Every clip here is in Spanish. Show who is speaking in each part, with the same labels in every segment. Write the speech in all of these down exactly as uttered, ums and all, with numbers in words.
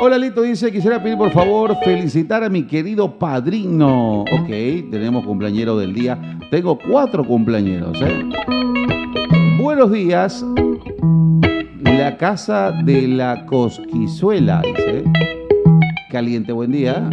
Speaker 1: Hola, Lito, dice, quisiera pedir por favor felicitar a mi querido padrino. Ok, tenemos cumpleañero del día. Tengo cuatro cumpleañeros, ¿eh? Buenos días. La casa de la Cosquizuela, dice. Caliente, buen día.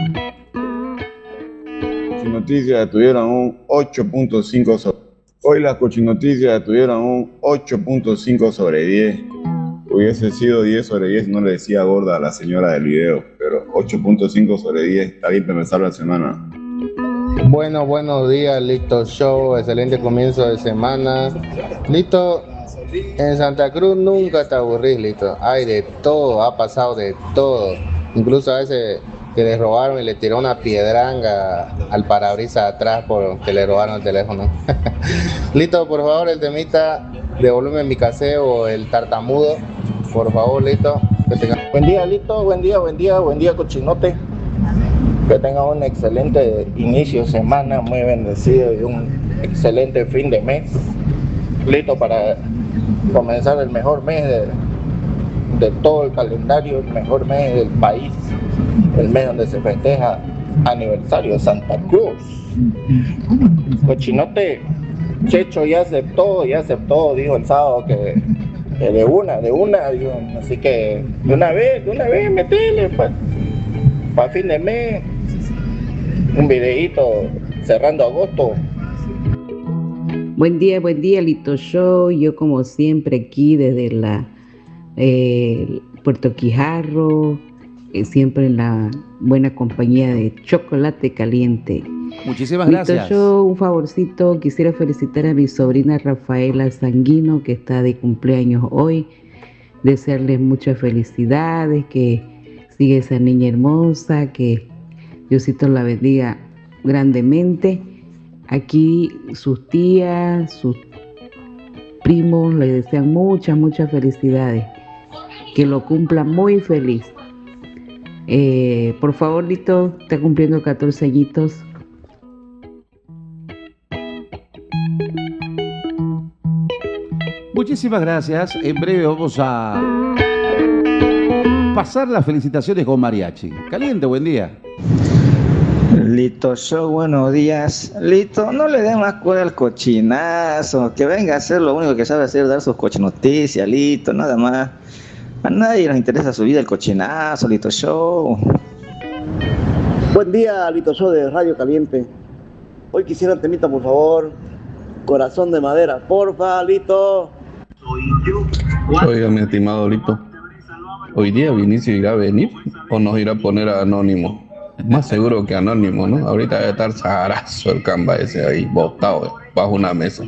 Speaker 2: Noticias tuvieron un ocho punto cinco sobre... Hoy las cochinoticias tuvieron un ocho punto cinco sobre diez. Hubiese sido diez sobre diez, no le decía gorda a la señora del video, pero ocho punto cinco sobre diez, está bien para empezar la semana.
Speaker 3: Bueno, buenos días, Lito Show, excelente comienzo de semana. Lito, en Santa Cruz nunca te aburrís, Lito. Hay de todo, ha pasado de todo. Incluso a veces que le robaron y le tiró una piedrangua al parabrisas atrás porque le robaron el teléfono. Lito, por favor, el temita de volumen mi caseo, el tartamudo. Por favor, Lito. Que tenga... Buen día, Lito. Buen día, buen día, buen día, cochinote. Que tenga un excelente inicio de semana, muy bendecido y un excelente fin de mes. Listo para comenzar el mejor mes de, de todo el calendario, el mejor mes del país, el mes donde se festeja aniversario de Santa Cruz. Cochinote, Checho ya aceptó, ya aceptó, dijo el sábado que, que de una, de una, dijo, así que de una vez, de una vez, metele, pues, para fin de mes. Un videíto cerrando agosto.
Speaker 4: Buen día, buen día, Lito Show. Yo como siempre aquí desde la eh, Puerto Quijarro, eh, siempre en la buena compañía de Chocolate Caliente.
Speaker 1: Muchísimas
Speaker 4: Lito
Speaker 1: gracias.
Speaker 4: Show, un favorcito, quisiera felicitar a mi sobrina Rafaela Sanguino, que está de cumpleaños hoy. Desearles muchas felicidades, que siga esa niña hermosa, que Diosito la bendiga grandemente. Aquí sus tías, sus primos le desean muchas, muchas felicidades. Que lo cumpla muy feliz. Eh, por favor, Lito, está cumpliendo catorce añitos.
Speaker 1: Muchísimas gracias. En breve vamos a pasar las felicitaciones con mariachi. Caliente, buen día.
Speaker 5: Lito Show, buenos días. Lito, no le den más cuerda al cochinazo, que venga a hacer lo único que sabe hacer, dar sus cochinoticias, Lito, nada más. A nadie nos interesa su vida el cochinazo, Lito Show.
Speaker 6: Buen día, Lito Show de Radio Caliente. Hoy quisiera un temita, por favor. Corazón de madera, porfa, Lito.
Speaker 7: Oiga, mi estimado Lito, ¿hoy día Vinicio irá a venir o nos irá a poner a Anónimo? Más seguro que Anónimo, ¿no? Ahorita debe estar saharazo el camba ese ahí, botado bajo una mesa.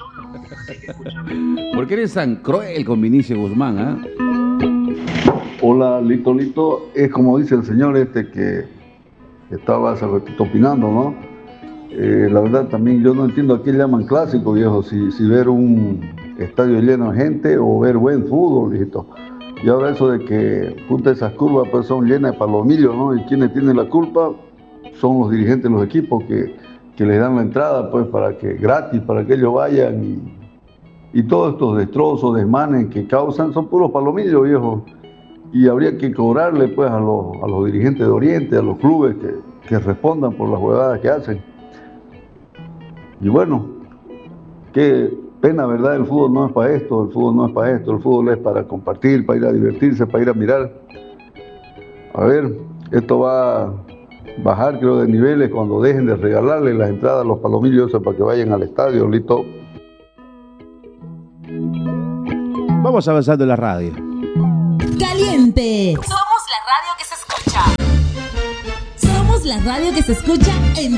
Speaker 1: ¿Por qué eres tan cruel con Vinicio Guzmán, ah? ¿eh?
Speaker 8: Hola, Lito, Lito. Es como dice el señor este que estaba hace ratito opinando, ¿no? Eh, la verdad también yo no entiendo a qué llaman clásico, viejo, si, si ver un estadio lleno de gente o ver buen fútbol, viejito. Y ahora eso de que, puta, esas curvas pues son llenas de palomillos, ¿no? Y quienes tienen la culpa son los dirigentes de los equipos que, que les dan la entrada, pues, para que, gratis, para que ellos vayan. Y, y todos estos destrozos, desmanes que causan son puros palomillos, viejo. Y habría que cobrarle, pues, a los, a los dirigentes de Oriente, a los clubes que, que respondan por las huevadas que hacen. Y bueno, qué pena, ¿verdad? El fútbol no es para esto, el fútbol no es para esto, el fútbol es para compartir, para ir a divertirse, para ir a mirar. A ver, esto va a bajar, creo, de niveles cuando dejen de regalarle las entradas a los palomillos para que vayan al estadio, Lito.
Speaker 1: Vamos avanzando en la radio.
Speaker 9: Caliente. Somos la radio que se escucha. Somos la radio que se escucha en